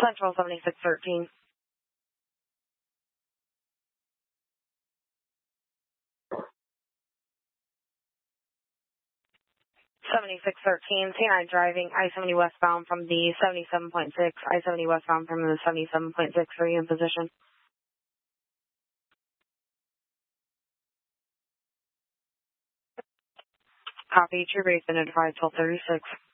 Central 7613. 7613, C9 driving I-70 westbound from the 77.6, I-70 westbound from the 77.6, are you in position? Copy, true base identified 1236.